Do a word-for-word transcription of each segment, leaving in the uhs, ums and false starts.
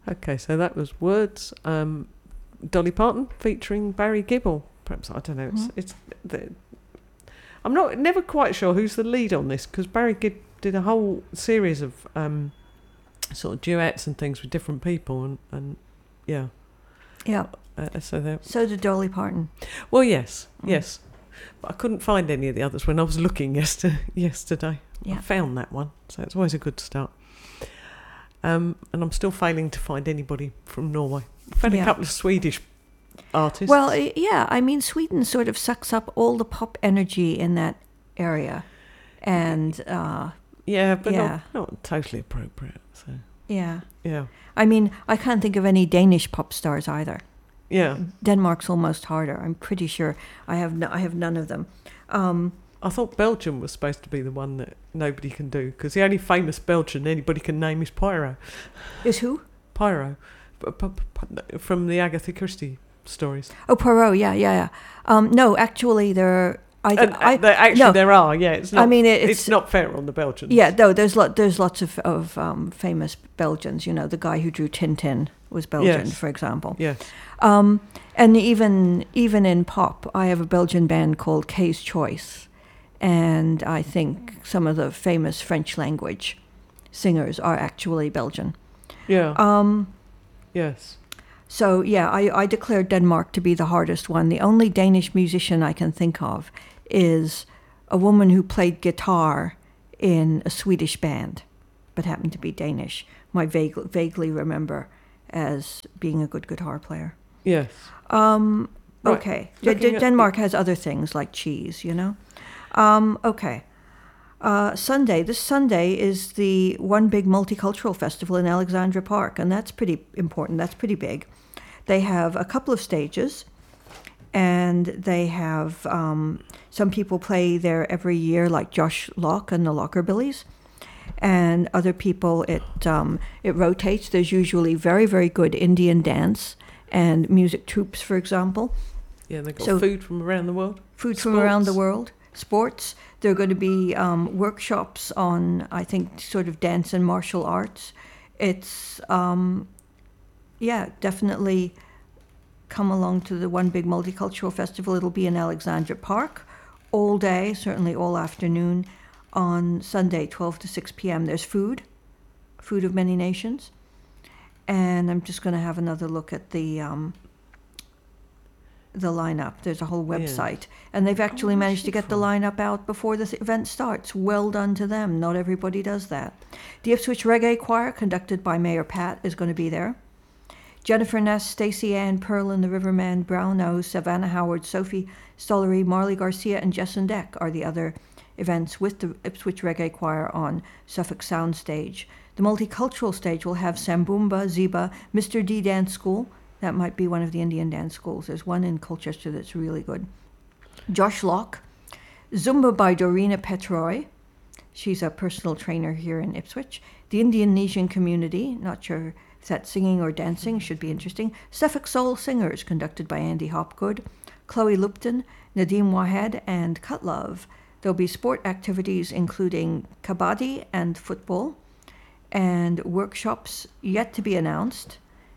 Okay, so that was Words, um, Dolly Parton featuring Barry Gibb. Perhaps, I don't know. It's, Mm-hmm. it's the, I'm not never quite sure who's the lead on this, because Barry Gibb did a whole series of um, sort of duets and things with different people, and, and yeah. Yeah. Uh, so there. So did Dolly Parton. Well, yes, Mm. yes, but I couldn't find any of the others when I was looking yesterday. yesterday. Yeah. I found that one, so it's always a good start. Um, and I'm still failing to find anybody from Norway. I've had Yeah. a couple of Swedish artists. Well, i- yeah, I mean, Sweden sort of sucks up all the pop energy in that area. And, uh, yeah, but yeah. Not, not totally appropriate. So yeah. yeah, I mean, I can't think of any Danish pop stars either. yeah. Denmark's almost harder. I'm pretty sure I have no, I have none of them. Um, I thought Belgium was supposed to be the one that nobody can do, because the only famous Belgian anybody can name is Pyro. is who? Pyro, p- p- p- from the Agatha Christie stories. Oh, Poirot. Yeah, yeah, yeah. Um, no, actually, there. I, And, I, uh, there, actually, no, there are. Yeah, it's not. I mean, it, it's, it's not fair on the Belgians. Yeah, no, there's lot, there's lots of of um, famous Belgians. You know, the guy who drew Tintin was Belgian, Yes. for example. Yes. Um, and even even in pop, I have a Belgian band called K's Choice, and I think some of the famous French language singers are actually Belgian. Yeah. Um, yes. so yeah, I, I declared Denmark to be the hardest one. The only Danish musician I can think of is a woman who played guitar in a Swedish band, but happened to be Danish, whom I vague, vaguely remember as being a good guitar player. Yes. Um, Right. okay. D- Looking D- at Denmark has other things like cheese, you know? Um, okay. Uh, Sunday, this Sunday is the One Big Multicultural Festival in Alexandra Park, and that's pretty important. That's pretty big. They have a couple of stages, and they have um, some people play there every year, like Josh Locke and the Lockerbillies. And other people, it um, it rotates. There's usually very, very good Indian dance and music troupes, for example. Yeah, they've got So- food from around the world. Food from around the Sports. world, sports. There are going to be um, workshops on, I think, sort of dance and martial arts. It's, um, yeah, definitely come along to the One Big Multicultural Festival. It'll be in Alexandra Park all day, certainly all afternoon. On Sunday, twelve to six p.m. There's food, food of many nations. And I'm just going to have another look at the um, the lineup. There's a whole Yeah. website. And they've actually where's managed she to get the from? lineup out before the th- event starts. Well done to them. Not everybody does that. The Ipswich Reggae Choir, conducted by Mayor Pat, is going to be there. Jennifer Ness, Stacey Ann Perlin, The Riverman, Brown Nose, Savannah Howard, Sophie Stollery, Marley Garcia, and Jesson Deck are the other events with the Ipswich Reggae Choir on Suffolk Soundstage. The multicultural stage will have Sambumba, Ziba, Mister D Dance School. That might be one of the Indian dance schools. There's one in Colchester that's really good. Josh Locke, Zumba by Dorina Petroy. She's a personal trainer here in Ipswich. The Indian Nesian Community, not sure if that's singing or dancing, should be interesting. Suffolk Soul Singers, conducted by Andy Hopgood. Chloe Lupton, Nadeem Wahed, and Cutlove. There'll be sport activities including kabaddi and football, and workshops yet to be announced.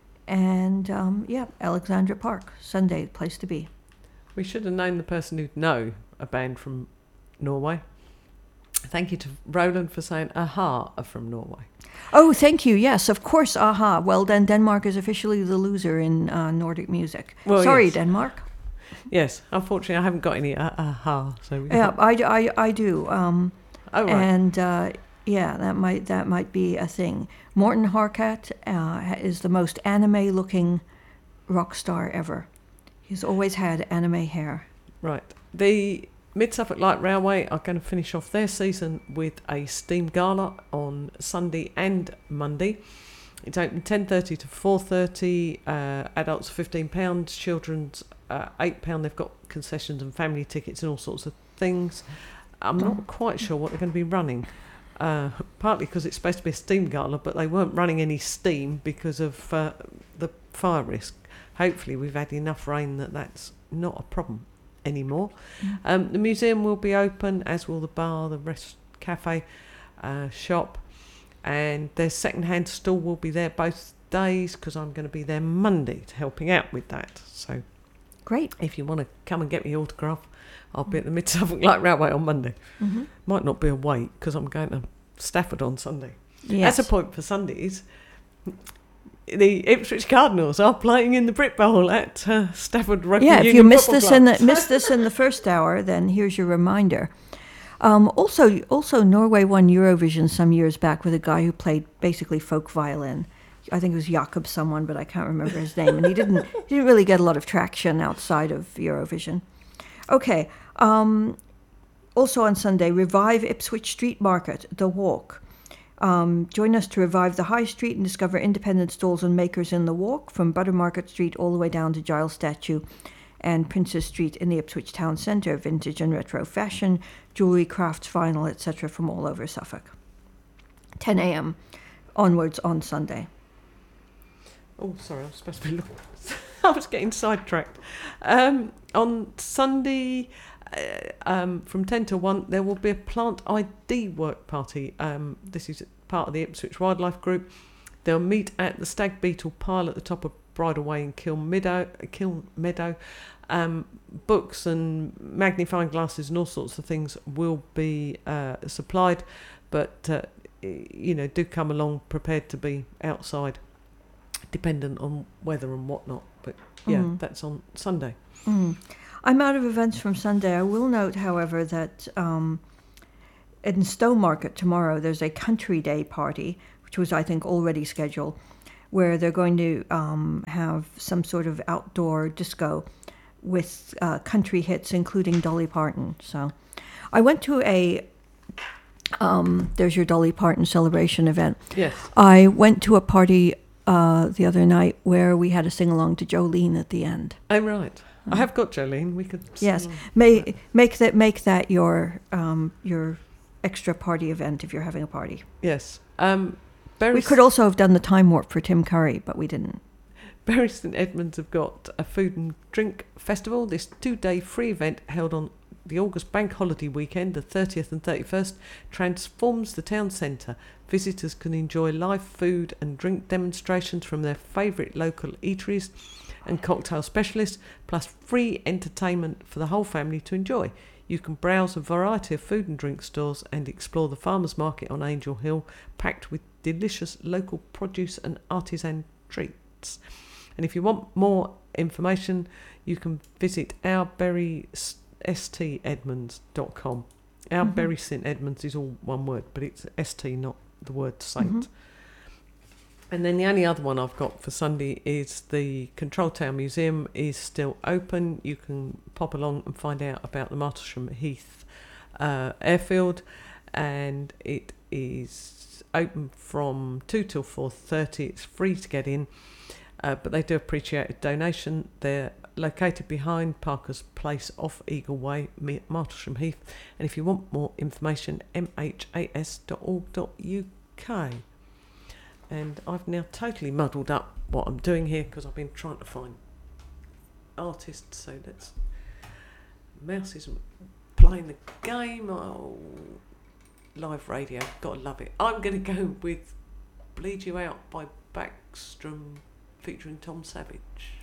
And um, yeah, Alexandra Park, Sunday, place to be. We should have known the person who'd know a band from Norway. Thank you to Roland for saying Aha are from Norway. Oh, thank you. Yes, of course. Aha. Well, then Denmark is officially the loser in uh, Nordic music. Well, Sorry, yes. Denmark. Yes, unfortunately I haven't got any uh, Aha. So we Yeah, I, I, I do. Um, oh right. And uh, yeah, that might that might be a thing. Morten Harkat uh, is the most anime-looking rock star ever. He's always had anime hair. Right. The Mid Suffolk Light Railway are going to finish off their season with a steam gala on Sunday and Monday. It's open ten thirty to four thirty. Uh, adults fifteen pounds, children's uh, eight pounds. They've got concessions and family tickets and all sorts of things. I'm not quite sure what they're going to be running. Uh, partly because it's supposed to be a steam gala, but they weren't running any steam because of uh, the fire risk. Hopefully we've had enough rain that that's not a problem anymore. Mm. Um, the museum will be open, as will the bar, the rest cafe, uh, shop, and their second-hand stall will be there both days because I'm going to be there Monday to helping out with that. So Great. if you want to come and get me autograph, I'll be at the Mid Suffolk Light Railway on Monday. Mm-hmm. Might not be a wait because I'm going to Stafford on Sunday. Yes. That's a point for Sundays. The Ipswich Cardinals are playing in the Brit Bowl at uh, Stafford Rugby Yeah, if Union you missed Football this Club. in the missed this in the first hour, then here's your reminder. Um, also, also Norway won Eurovision some years back with a guy who played basically folk violin. I think it was Jakob someone, but I can't remember his name. And he didn't he didn't really get a lot of traction outside of Eurovision. Okay. Um, also on Sunday, revive Ipswich Street Market, The Walk. Um, join us to revive the High Street and discover independent stalls and makers in The Walk, from Buttermarket Street all the way down to Giles Statue and Princess Street in the Ipswich Town Centre. Vintage and retro fashion, jewellery, crafts, vinyl, et cetera from all over Suffolk. ten a.m. onwards on Sunday. Oh, sorry, I was supposed to be looking. I was getting sidetracked. Um, on Sunday, uh, um, from ten to one, there will be a plant I D work party. Um, this is part of the Ipswich Wildlife Group. They'll meet at the Stag Beetle Pile at the top of Bridleway in Kiln Meadow. Kiln Meadow. Um, books and magnifying glasses and all sorts of things will be uh, supplied, but uh, you know, do come along prepared to be outside, dependent on weather and whatnot. But yeah, Mm. that's on Sunday. Mm. I'm out of events from Sunday. I will note, however, that um, in Stowmarket tomorrow there's a Country Day party, which was, I think, already scheduled, where they're going to um, have some sort of outdoor disco with uh, country hits, including Dolly Parton. So I went to a, um, there's your Dolly Parton celebration event. Yes. I went to a party uh, the other night where we had a sing-along to Jolene at the end. Oh, right. I have got Jolene. We could. Yes, sing- May, make that make that your um, your extra party event if you're having a party. Yes. Um, Bury We could also have done the time warp for Tim Curry, but we didn't. Bury St Edmunds have got a food and drink festival. This two-day free event held on the August bank holiday weekend, the thirtieth and thirty-first, transforms the town centre. Visitors can enjoy live food and drink demonstrations from their favourite local eateries and cocktail specialists, plus free entertainment for the whole family to enjoy. You can browse a variety of food and drink stores and explore the farmers market on Angel Hill, packed with delicious local produce and artisan treats. And if you want more information, you can visit our Bury St Edmunds dot com. Our Mhm. Bury St Edmunds is all one word, but it's S T, not the word saint. Mhm. And then the only other one I've got for Sunday is the Control Town Museum is still open. You can pop along and find out about the Martlesham Heath uh, airfield, and it is open from two till four thirty. It's free to get in, uh, but they do appreciate a donation. They're located behind Parker's Place off Eagle Way, Mi- Martlesham Heath. And if you want more information, m h a s dot org dot u k. And I've now totally muddled up what I'm doing here because I've been trying to find artists. So let's. Mouse isn't playing the game. Oh, live radio, gotta love it. I'm going to go with "Bleed You Out" by Backstrom featuring Tom Savage.